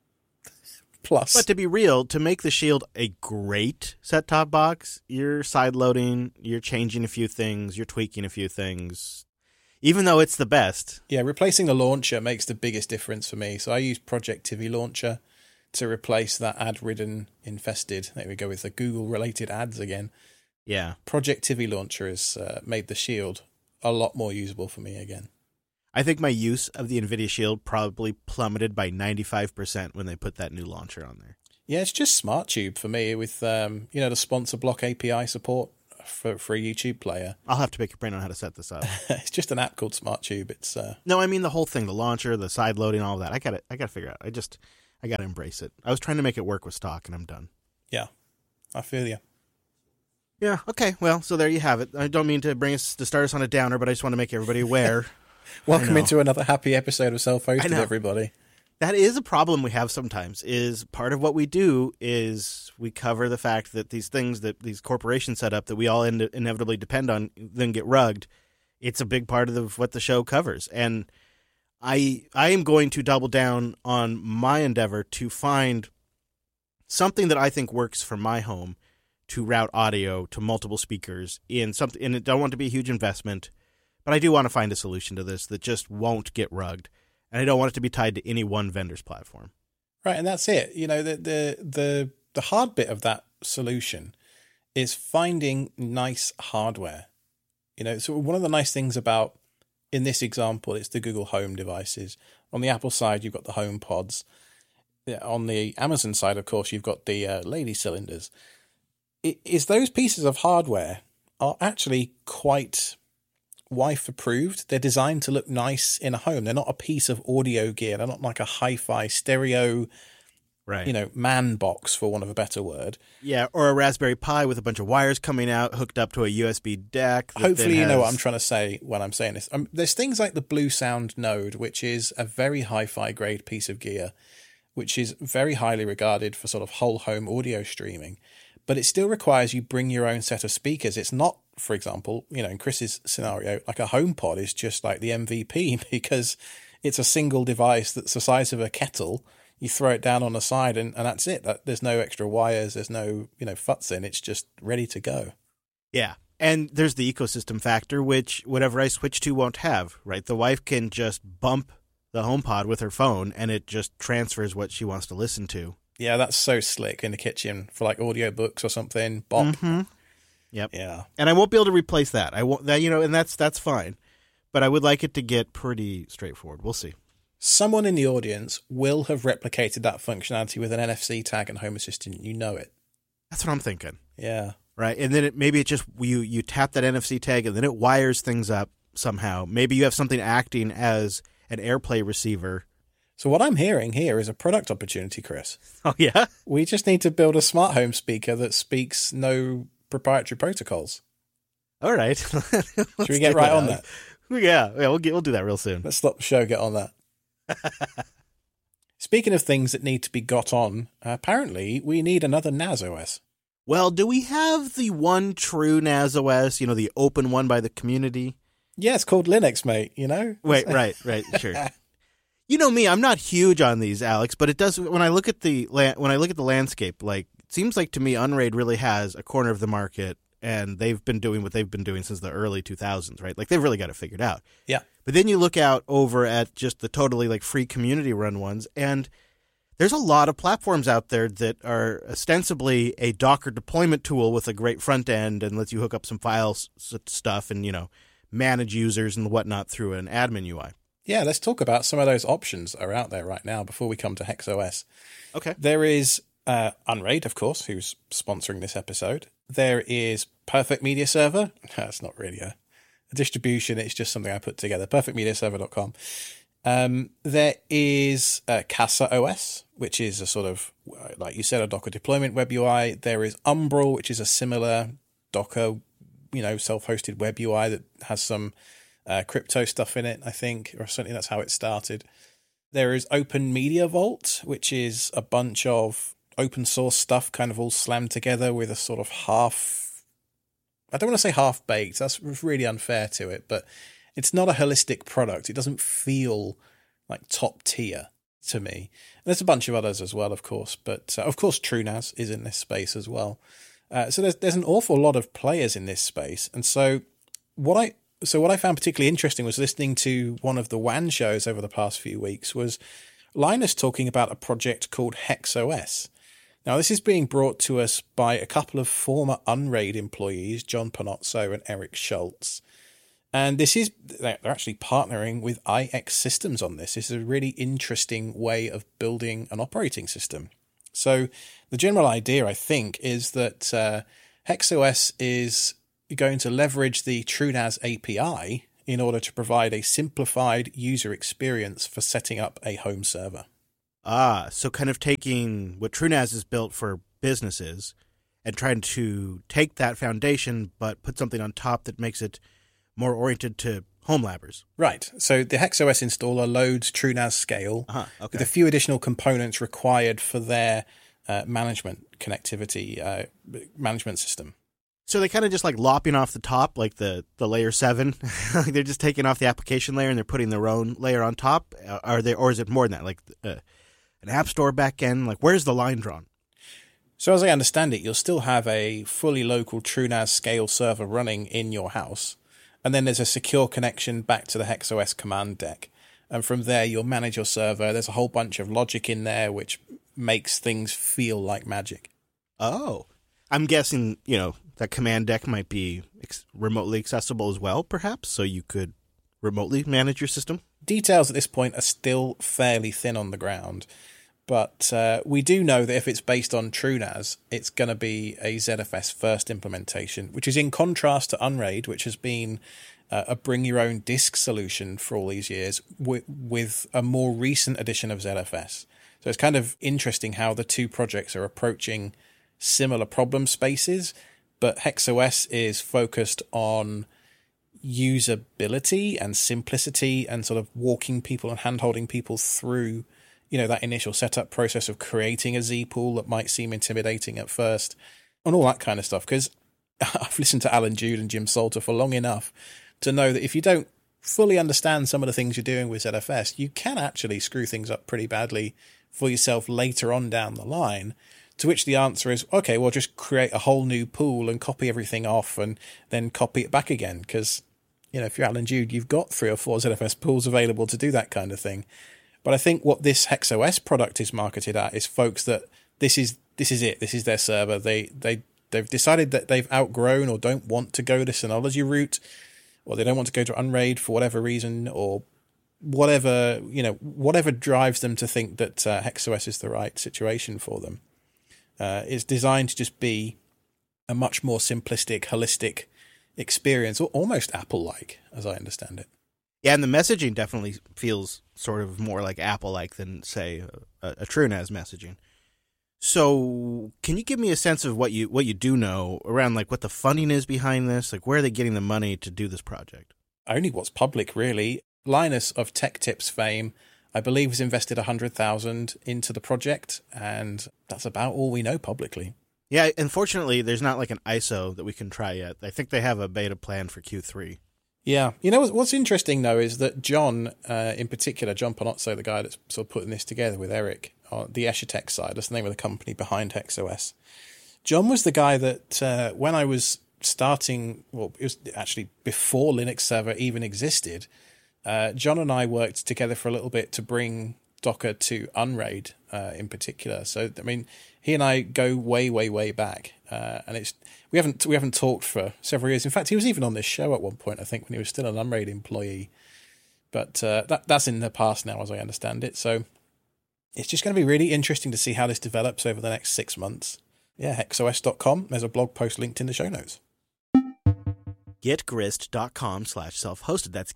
plus. But to be real, to make the Shield a great set-top box, you're side-loading, you're changing a few things, you're tweaking a few things, even though it's the best. Yeah, replacing the launcher makes the biggest difference for me. So I use Project TV Launcher to replace that ad-ridden infested. There we go with the Google-related ads again. Yeah. Project TV Launcher has made the Shield a lot more usable for me again. I think my use of the NVIDIA Shield probably plummeted by 95% when they put that new launcher on there. Yeah, it's just SmartTube for me with, the sponsor block API support. for a YouTube player. I'll have to pick your brain on how to set this up. It's just an app called SmartTube. It's No, I mean the whole thing, the launcher, the side loading, all of that. I got to figure out. I got to embrace it. I was trying to make it work with stock, and I'm done. Yeah, I feel you. Yeah. Okay. Well, so there you have it. I don't mean to start us on a downer, but I just want to make everybody aware. Welcome into another happy episode of Self-Hosted, everybody. That is a problem we have sometimes. Is part of what we do is we cover the fact that these things that these corporations set up that we all inevitably depend on then get rugged. It's a big part of what the show covers, and I am going to double down on my endeavor to find something that I think works for my home to route audio to multiple speakers in something. And I don't want to be a huge investment, but I do want to find a solution to this that just won't get rugged. And I don't want it to be tied to any one vendor's platform. Right, and that's it. You know, the hard bit of that solution is finding nice hardware. You know, so one of the nice things about, in this example, it's the Google Home devices. On the Apple side, you've got the Home Pods. On the Amazon side, of course, you've got the Lady Cylinders. Is those pieces of hardware are actually quite wife approved. They're designed to look nice in a home. They're not a piece of audio gear. They're not like a hi-fi stereo, right? You know, man box, for want of a better word. Yeah, or a Raspberry Pi with a bunch of wires coming out, hooked up to a USB deck. Hopefully you know what I'm trying to say when I'm saying this. There's things like the Blue Sound Node, which is a very hi-fi grade piece of gear, which is very highly regarded for sort of whole home audio streaming. But it still requires you bring your own set of speakers. It's not, for example, you know, in Chris's scenario, like a HomePod is just like the MVP because it's a single device that's the size of a kettle. You throw it down on the side and that's it. There's no extra wires. There's no, you know, futs in. It's just ready to go. Yeah. And there's the ecosystem factor, which whatever I switch to won't have, right? The wife can just bump the HomePod with her phone and it just transfers what she wants to listen to. Yeah, that's so slick in the kitchen for like audiobooks or something. Bop. Mm-hmm. Yep. Yeah. And I won't be able to replace that. I won't that, you know, and that's fine. But I would like it to get pretty straightforward. We'll see. Someone in the audience will have replicated that functionality with an NFC tag and Home Assistant. You know it. That's what I'm thinking. Yeah. Right. And then maybe it just you tap that NFC tag and then it wires things up somehow. Maybe you have something acting as an AirPlay receiver. So what I'm hearing here is a product opportunity, Chris. Oh, yeah? We just need to build a smart home speaker that speaks no proprietary protocols. All right. Should we get right on that? Yeah, we'll do that real soon. Let's stop the show, get on that. Speaking of things that need to be got on, apparently we need another NAS OS. Well, do we have the one true NAS OS, you know, the open one by the community? Yeah, it's called Linux, mate, you know? Wait, right, sure. You know me, I'm not huge on these, Alex, but it does when I look at the landscape, like it seems like to me Unraid really has a corner of the market and they've been doing what they've been doing since the early 2000s, right? Like they've really got it figured out. Yeah. But then you look out over at just the totally like free community run ones and there's a lot of platforms out there that are ostensibly a Docker deployment tool with a great front end and lets you hook up some files stuff and, you know, manage users and whatnot through an admin UI. Yeah, let's talk about some of those options that are out there right now before we come to HexOS. Okay. There is Unraid, of course, who's sponsoring this episode. There is Perfect Media Server. That's not really a distribution. It's just something I put together. Perfectmediaserver.com. There is Casa OS, which is a sort of, like you said, a Docker deployment web UI. There is Umbrel, which is a similar Docker, you know, self-hosted web UI that has some crypto stuff in it, I think, or certainly that's how it started. There is Open Media Vault, which is a bunch of open source stuff kind of all slammed together with a sort of I don't want to say half-baked, that's really unfair to it, but it's not a holistic product. It doesn't feel like top tier to me. And there's a bunch of others as well, of course, but of course TrueNAS is in this space as well. So there's an awful lot of players in this space, and so what I found particularly interesting was listening to one of the WAN shows over the past few weeks was Linus talking about a project called HexOS. Now, this is being brought to us by a couple of former Unraid employees, John Panozzo and Eric Schultz. And they're actually partnering with IX Systems on this. This is a really interesting way of building an operating system. So the general idea, I think, is that HexOS is going to leverage the TrueNAS API in order to provide a simplified user experience for setting up a home server. So kind of taking what TrueNAS is built for businesses and trying to take that foundation but put something on top that makes it more oriented to home labbers. Right. So the HexOS installer loads TrueNAS Scale with a few additional components required for their management connectivity management system. So they kind of just like lopping off the top, like the layer 7. Like they're just taking off the application layer and they're putting their own layer on top. Or is it more than that? Like an app store backend? Like where's the line drawn? So as I understand it, you'll still have a fully local TrueNAS Scale server running in your house. And then there's a secure connection back to the HexOS command deck. And from there, you'll manage your server. There's a whole bunch of logic in there, which makes things feel like magic. Oh, I'm guessing, that command deck might be remotely accessible as well, perhaps, so you could remotely manage your system? Details at this point are still fairly thin on the ground, but we do know that if it's based on TrueNAS, it's going to be a ZFS first implementation, which is in contrast to Unraid, which has been a bring-your-own disk solution for all these years, with a more recent edition of ZFS. So it's kind of interesting how the two projects are approaching similar problem spaces, but HexOS is focused on usability and simplicity and sort of walking people and hand-holding people through, that initial setup process of creating a Z pool that might seem intimidating at first and all that kind of stuff. Because I've listened to Alan Jude and Jim Salter for long enough to know that if you don't fully understand some of the things you're doing with ZFS, you can actually screw things up pretty badly for yourself later on down the line. To which the answer is, okay, well, just create a whole new pool and copy everything off and then copy it back again. Because, if you're Alan Jude, you've got 3 or 4 ZFS pools available to do that kind of thing. But I think what this HexOS product is marketed at is folks that this is it. This is their server. They've decided that they've outgrown or don't want to go the Synology route, or they don't want to go to Unraid for whatever reason, or whatever drives them to think that HexOS is the right situation for them. It's designed to just be a much more simplistic, holistic experience, or almost Apple-like, as I understand it. Yeah, and the messaging definitely feels sort of more like Apple-like than, say, a TrueNAS messaging. So can you give me a sense of what you do know around like what the funding is behind this? Like where are they getting the money to do this project? Only what's public, really. Linus of Tech Tips fame, I believe, has invested $100,000 into the project, and that's about all we know publicly. Yeah, unfortunately, there's not like an ISO that we can try yet. I think they have a beta plan for Q3. Yeah. What's interesting, though, is that John, in particular, John Panozzo, the guy that's sort of putting this together with Eric, on the Eschatek side, that's the name of the company behind HexOS. John was the guy that, when I was starting, well, it was actually before Linux Server even existed, John and I worked together for a little bit to bring Docker to Unraid in particular. So, I mean, he and I go way, way, way back, and we haven't talked for several years. In fact, he was even on this show at one point, I think, when he was still an Unraid employee. But that's in the past now, as I understand it. So it's just going to be really interesting to see how this develops over the next 6 months. Yeah, hexos.com. There's a blog post linked in the show notes. Gitgrist.com/self-hosted. That's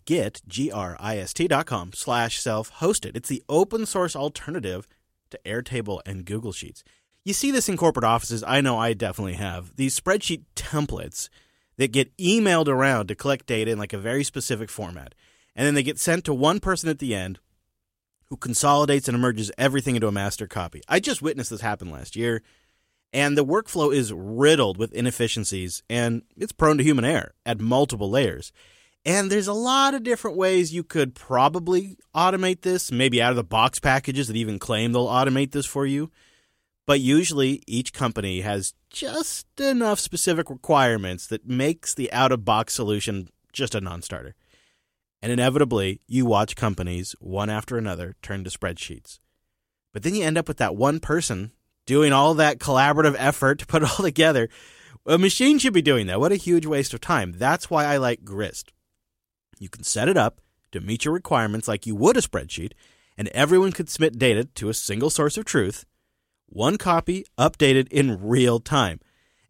GitGrist.com/self-hosted. It's the open source alternative to Airtable and Google Sheets. You see this in corporate offices. I know I definitely have. These spreadsheet templates that get emailed around to collect data in like a very specific format. And then they get sent to one person at the end who consolidates and merges everything into a master copy. I just witnessed this happen last year. And the workflow is riddled with inefficiencies, and it's prone to human error at multiple layers. And there's a lot of different ways you could probably automate this, maybe out-of-the-box packages that even claim they'll automate this for you. But usually each company has just enough specific requirements that makes the out-of-box solution just a non-starter. And inevitably, you watch companies, one after another, turn to spreadsheets. But then you end up with that one person doing all that collaborative effort to put it all together. A machine should be doing that. What a huge waste of time. That's why I like Grist. You can set it up to meet your requirements like you would a spreadsheet, and everyone could submit data to a single source of truth, one copy updated in real time.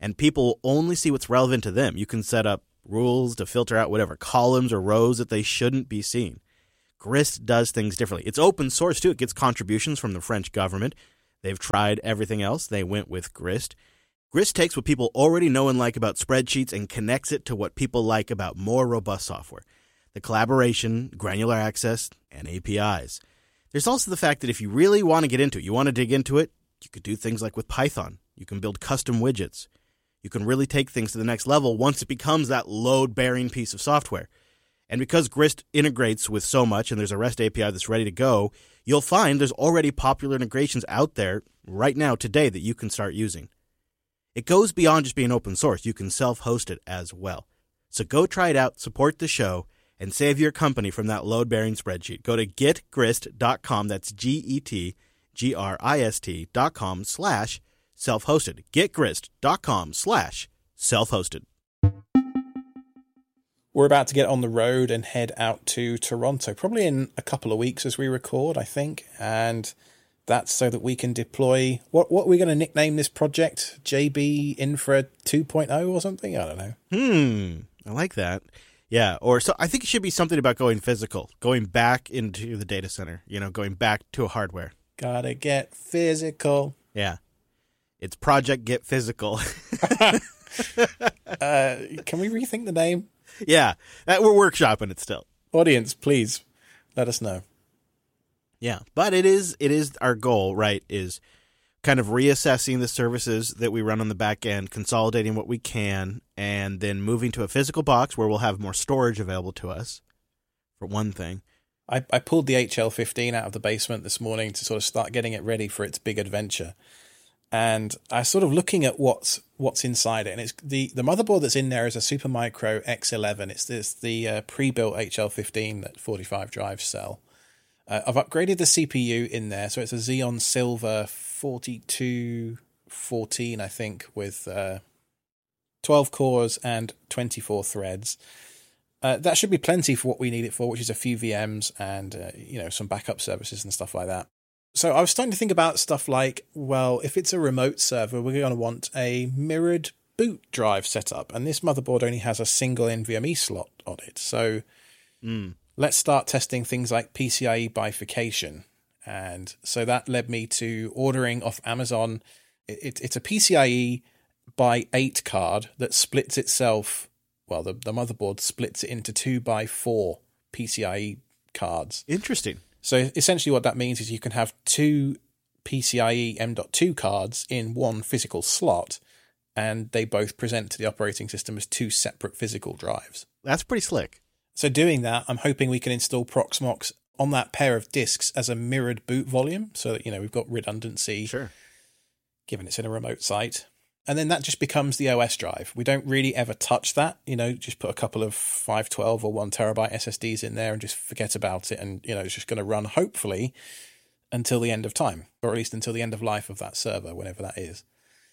and people will only see what's relevant to them. You can set up rules to filter out whatever columns or rows that they shouldn't be seen. Grist does things differently. It's open source, too. It gets contributions from the French government. They've tried everything else. They went with Grist. Grist takes what people already know and like about spreadsheets and connects it to what people like about more robust software. The collaboration, granular access, and APIs. There's also the fact that if you really want to get into it, you want to dig into it, you could do things like with Python. You can build custom widgets. You can really take things to the next level once it becomes that load-bearing piece of software. And because Grist integrates with so much and there's a REST API that's ready to go, you'll find there's already popular integrations out there right now today that you can start using. It goes beyond just being open source. You can self-host it as well. So go try it out, support the show, and save your company from that load-bearing spreadsheet. Go to getgrist.com. That's getgrist.com/self-hosted. getgrist.com/self-hosted. We're about to get on the road and head out to Toronto, probably in a couple of weeks as we record, I think. And that's so that we can deploy, what are we going to nickname this project? JB Infra 2.0 or something? I don't know. I like that. Yeah, or so I think it should be something about going physical, going back into the data center, going back to a hardware. Gotta get physical. Yeah. It's Project Get Physical. Can we rethink the name? Yeah, we're workshopping it still. Audience, please let us know. Yeah, but it is our goal, right, is kind of reassessing the services that we run on the back end, consolidating what we can, and then moving to a physical box where we'll have more storage available to us, for one thing. I pulled the HL15 out of the basement this morning to sort of start getting it ready for its big adventure. And I was sort of looking at what's inside it. And it's the motherboard that's in there is a Supermicro X11. It's the pre-built HL15 that 45 drives sell. I've upgraded the CPU in there, so it's a Xeon Silver 4214, I think, with 12 cores and 24 threads. That should be plenty for what we need it for, which is a few VMs and some backup services and stuff like that. So I was starting to think about stuff like, well, if it's a remote server, we're going to want a mirrored boot drive setup, and this motherboard only has a single NVMe slot on it. So let's start testing things like PCIe bifurcation. And so that led me to ordering off Amazon. It's a PCIe by 8 card that splits itself. Well, the motherboard splits it into 2x4 PCIe cards. Interesting. So essentially what that means is you can have 2 PCIe M.2 cards in one physical slot, and they both present to the operating system as 2 separate physical drives. That's pretty slick. So doing that, I'm hoping we can install Proxmox on that pair of disks as a mirrored boot volume so that, we've got redundancy. Sure. Given it's in a remote site. And then that just becomes the OS drive. We don't really ever touch that, just put a couple of 512 or 1 terabyte SSDs in there and just forget about it. And, it's just going to run, hopefully, until the end of time, or at least until the end of life of that server, whenever that is.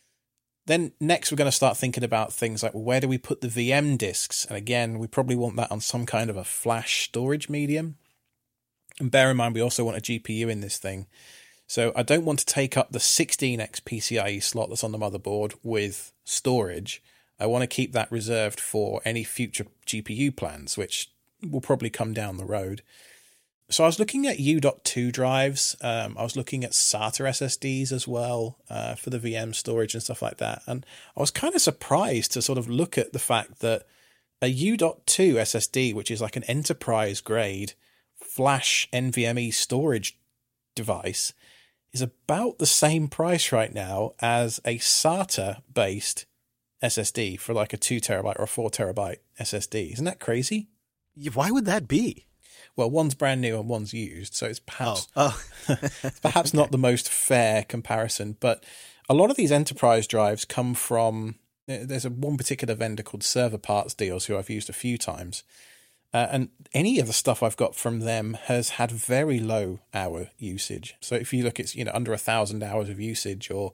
Then next, we're going to start thinking about things like, well, where do we put the VM disks? And again, we probably want that on some kind of a flash storage medium. And bear in mind, we also want a GPU in this thing. So I don't want to take up the 16x PCIe slot that's on the motherboard with storage. I want to keep that reserved for any future GPU plans, which will probably come down the road. So I was looking at U.2 drives. I was looking at SATA SSDs as well for the VM storage and stuff like that. And I was kind of surprised to sort of look at the fact that a U.2 SSD, which is like an enterprise grade flash NVMe storage device, is about the same price right now as a SATA-based SSD for like a 2 terabyte or a 4 terabyte SSD. Isn't that crazy? Why would that be? Well, one's brand new and one's used, so it's perhaps it's perhaps not the most fair comparison. But a lot of these enterprise drives come from, there's one particular vendor called Server Parts Deals who I've used a few times. And any of the stuff I've got from them has had very low hour usage. So if you look, it's, under 1,000 hours of usage, or,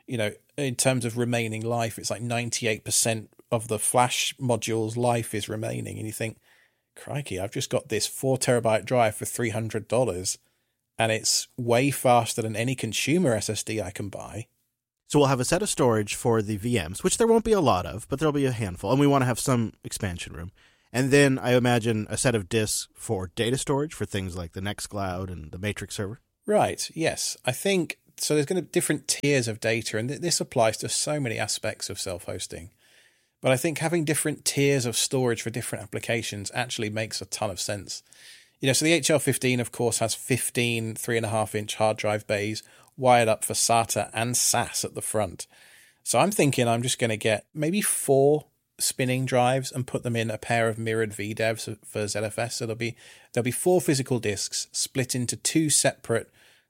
in terms of remaining life, it's like 98% of the flash module's life is remaining. And you think, crikey, I've just got this 4 terabyte drive for $300 and it's way faster than any consumer SSD I can buy. So we'll have a set of storage for the VMs, which there won't be a lot of, but there'll be a handful. And we want to have some expansion room. And then I imagine a set of disks for data storage for things like the Nextcloud and the Matrix server. Right, yes. I think, so there's going to be different tiers of data, and this applies to so many aspects of self-hosting. But I think having different tiers of storage for different applications actually makes a ton of sense. So the HL15, of course, has 15 3.5-inch hard drive bays wired up for SATA and SAS at the front. So I'm thinking I'm just going to get maybe 4 spinning drives and put them in a pair of mirrored VDEVs for ZFS. So there'll be 4 physical disks split into 2 separate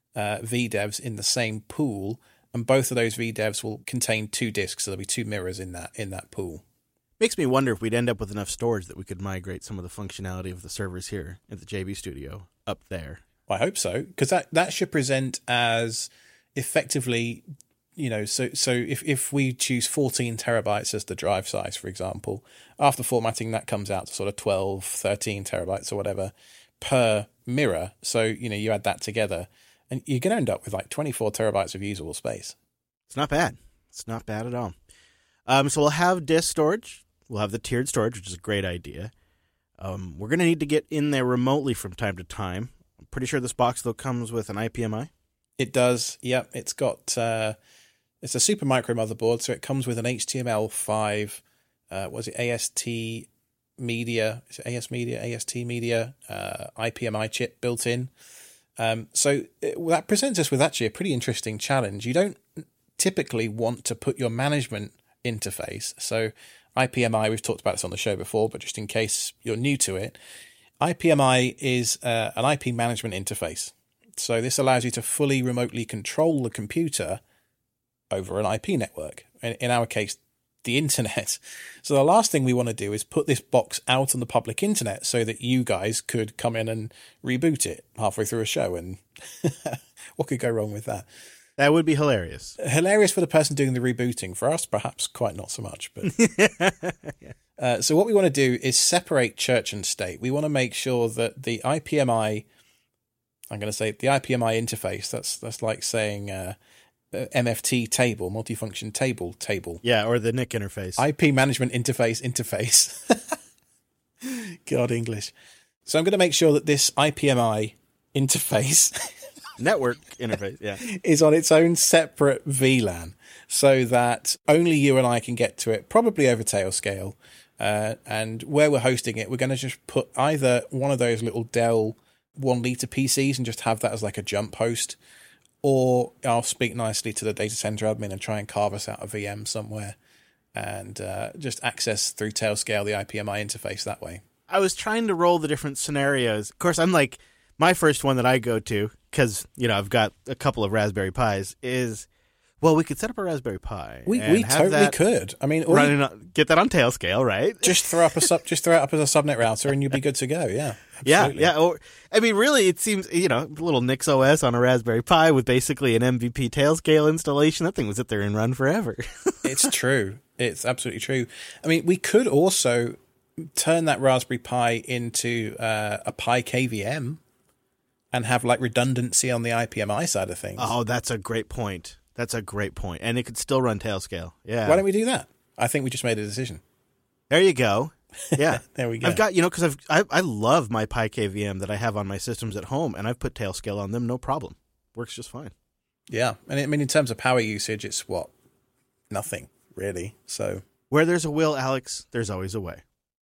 VDEVs in the same pool, and both of those VDEVs will contain 2 disks. So there'll be 2 mirrors in that pool. Makes me wonder if we'd end up with enough storage that we could migrate some of the functionality of the servers here at the JB Studio up there. I hope so, because that should present as effectively, so if we choose 14 terabytes as the drive size, for example, after formatting, that comes out to sort of 12, 13 terabytes or whatever per mirror. So, you add that together and you're going to end up with like 24 terabytes of usable space. It's not bad. It's not bad at all. So we'll have disk storage. We'll have the tiered storage, which is a great idea. We're going to need to get in there remotely from time to time. I'm pretty sure this box, though, comes with an IPMI. It does. Yep. It's got, it's a super micro motherboard. So it comes with an HTML5, AST Media, AST Media, IPMI chip built in. So that presents us with actually a pretty interesting challenge. You don't typically want to put your management interface. So IPMI, we've talked about this on the show before, but just in case you're new to it, IPMI is an IP management interface. So this allows you to fully remotely control the computer over an IP network. In our case, the internet. So the last thing we want to do is put this box out on the public internet so that you guys could come in and reboot it halfway through a show. And what could go wrong with that? That would be hilarious. Hilarious for the person doing the rebooting. For us, perhaps quite not so much. But so what we want to do is separate church and state. We want to make sure that the IPMI, I'm going to say the IPMI interface, that's like saying MFT table, multifunction table. Yeah, or the NIC interface. IP management interface. God, English. So I'm going to make sure that this IPMI interface... network interface, yeah, is on its own separate VLAN so that only you and I can get to it, probably over Tailscale. And where we're hosting it, we're going to just put either one of those little Dell 1-liter PCs and just have that as like a jump host, or I'll speak nicely to the data center admin and try and carve us out a VM somewhere and just access through Tailscale the IPMI interface that way. I was trying to roll the different scenarios. Of course, I'm like, my first one that I go to, because, I've got a couple of Raspberry Pis, is, well, we could set up a Raspberry Pi. We totally could. I mean, get that on Tailscale, right? Just throw it up as a subnet router and you'll be good to go. Yeah. Absolutely. Yeah. Or, really, it seems, a little Nix OS on a Raspberry Pi with basically an MVP Tailscale installation. That thing would sit there and run forever. It's true. It's absolutely true. I mean, we could also turn that Raspberry Pi into a Pi KVM. And have like redundancy on the IPMI side of things. Oh, that's a great point. And it could still run Tailscale. Yeah. Why don't we do that? I think we just made a decision. There you go. Yeah. There we go. I've got, because I love my Pi KVM that I have on my systems at home, and I've put Tailscale on them, no problem. Works just fine. Yeah. And I mean, in terms of power usage, it's what? Nothing, really. So where there's a will, Alex, there's always a way.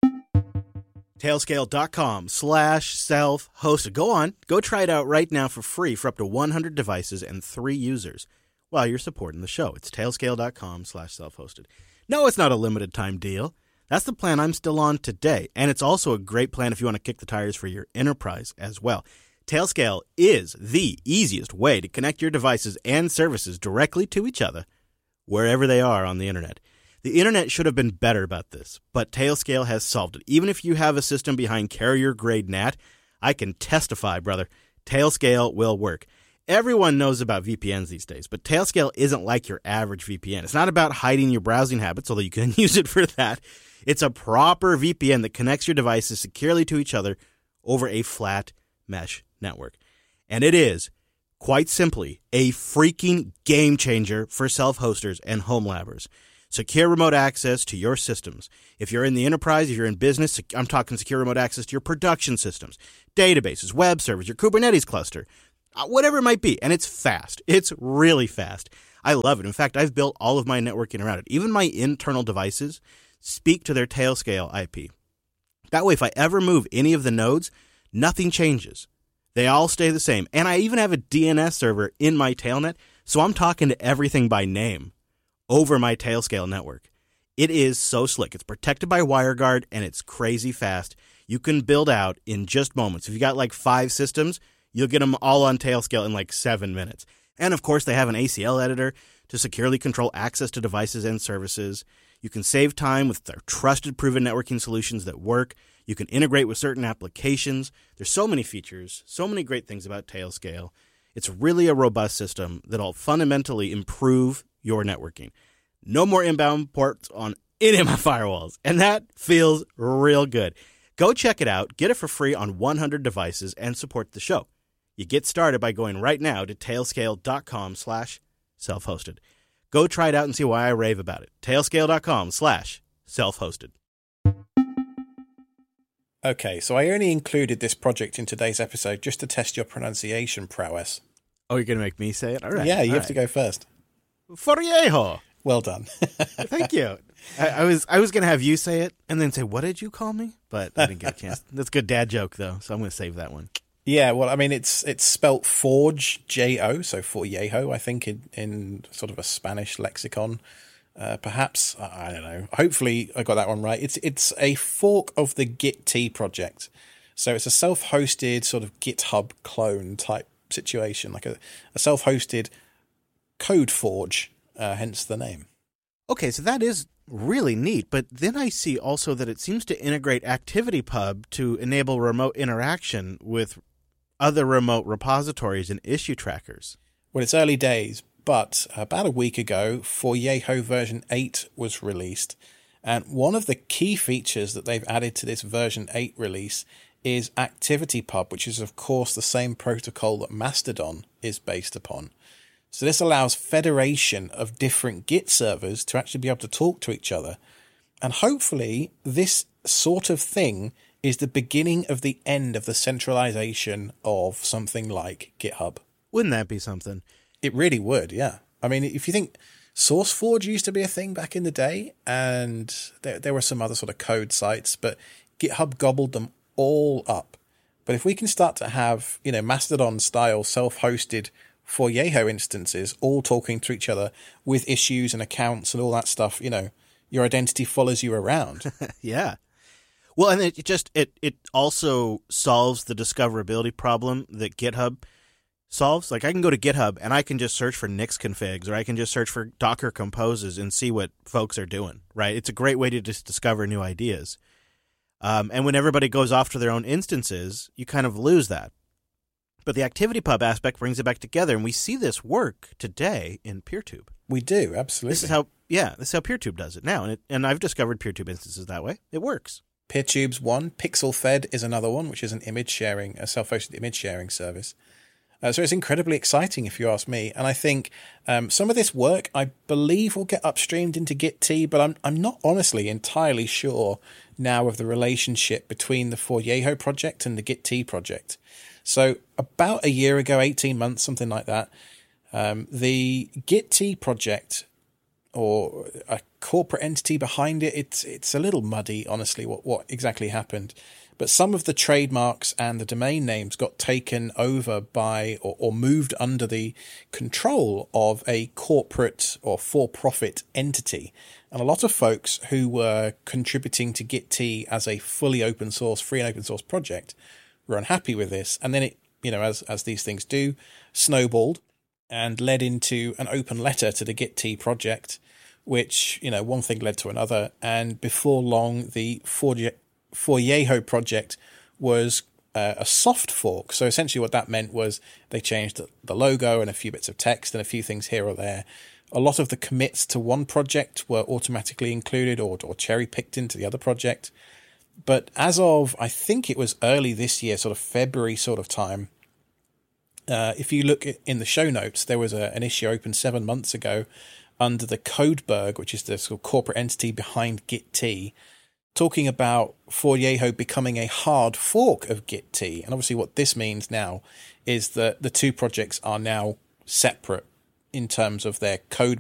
Tailscale.com/self-hosted. Go try it out right now for free for up to 100 devices and 3 users while you're supporting the show. It's tailscale.com/self-hosted. No, it's not a limited time deal. That's the plan I'm still on today. And it's also a great plan if you want to kick the tires for your enterprise as well. Tailscale is the easiest way to connect your devices and services directly to each other wherever they are on the internet. The internet should have been better about this, but Tailscale has solved it. Even if you have a system behind carrier-grade NAT, I can testify, brother, Tailscale will work. Everyone knows about VPNs these days, but Tailscale isn't like your average VPN. It's not about hiding your browsing habits, although you can use it for that. It's a proper VPN that connects your devices securely to each other over a flat mesh network. And it is Quite simply, a freaking game changer for self-hosters and home labbers. Secure remote access to your systems. If you're in the enterprise, if you're in business, I'm talking secure remote access to your production systems, databases, web servers, your Kubernetes cluster, whatever it might be. And it's fast. It's really fast. I love it. In fact, I've built all of my networking around it. Even my internal devices speak to their Tailscale IP. That way, if I ever move any of the nodes, nothing changes. They all stay the same. And I even have a DNS server in my Tailnet, so I'm talking to everything by name over my Tailscale network. It is so slick. It's protected by WireGuard, and it's crazy fast. You can build out in just moments. If you got like 5 systems, you'll get them all on Tailscale in like 7 minutes. And of course, they have an ACL editor to securely control access to devices and services. You can save time with their trusted, proven networking solutions that work. You can integrate with certain applications. There's so many features, so many great things about Tailscale. It's really a robust system that'll fundamentally improve your networking. No more inbound ports on any of my firewalls, and that feels real good. Go check it out, get it for free on 100 devices, and support the show. You get started by going right now to tailscale.com/self-hosted. Go try it out and see why I rave about it. tailscale.com/self-hosted. Okay, so I only included this project in today's episode just to test your pronunciation prowess. Oh, you're going to make me say it? All right. Yeah, you have to go first. Foriejo. Well done. Thank you. I was going to have you say it and then say, what did you call me? But I didn't get a chance. That's a good dad joke, though, so I'm going to save that one. Yeah, well, I mean, it's spelt Forge, J-O, so Foriejo, I think, in sort of a Spanish lexicon. Perhaps, I don't know. Hopefully I got that one right. It's a fork of the Git project. So it's a self-hosted sort of GitHub clone type situation, like a self-hosted code forge, hence the name. Okay, so that is really neat, but then I see also that it seems to integrate ActivityPub to enable remote interaction with other remote repositories and issue trackers. Well, it's early days, but about a week ago, Foriejo version 8 was released, and one of the key features that they've added to this version 8 release is ActivityPub, which is, of course, the same protocol that Mastodon is based upon. So this allows federation of different Git servers to actually be able to talk to each other. And hopefully this sort of thing is the beginning of the end of the centralization of something like GitHub. Wouldn't that be something? It really would, yeah. I mean, if you think SourceForge used to be a thing back in the day, and there were some other sort of code sites, but GitHub gobbled them all up. But if we can start to have, Mastodon-style self-hosted Foriejo instances all talking to each other with issues and accounts and all that stuff, your identity follows you around. Yeah. Well, and it also solves the discoverability problem that GitHub solves. Like, I can go to GitHub and I can just search for Nix configs, or I can just search for Docker composes and see what folks are doing, right? It's a great way to just discover new ideas. And when everybody goes off to their own instances, you kind of lose that. But the ActivityPub aspect brings it back together, and we see this work today in PeerTube. We do, absolutely. This is how PeerTube does it now, and I've discovered PeerTube instances that way. It works. PeerTube's one, PixelFed is another one, which is a self-hosted image sharing service. So it's incredibly exciting, if you ask me. And I think some of this work, I believe, will get upstreamed into Git, but I'm not honestly entirely sure now of the relationship between the Foriejo project and the Git project. So about a year ago, 18 months, something like that, the Git project, or a corporate entity behind it, it's a little muddy, honestly, what exactly happened. But some of the trademarks and the domain names got taken over by or moved under the control of a corporate or for-profit entity. And a lot of folks who were contributing to Git as a fully open source, free and open source project were unhappy with this. And then it, as these things do, snowballed and led into an open letter to the Git project, which, one thing led to another. And before long, the Foriejo project was a soft fork. So essentially what that meant was they changed the logo and a few bits of text and a few things here or there. A lot of the commits to one project were automatically included or cherry-picked into the other project. But as of, I think it was early this year, sort of February sort of time, If you look in the show notes, there was an issue open 7 months ago under the Codeberg, which is the sort of corporate entity behind Git-T, talking about Foryeho becoming a hard fork of Git-T. And obviously what this means now is that the two projects are now separate in terms of their code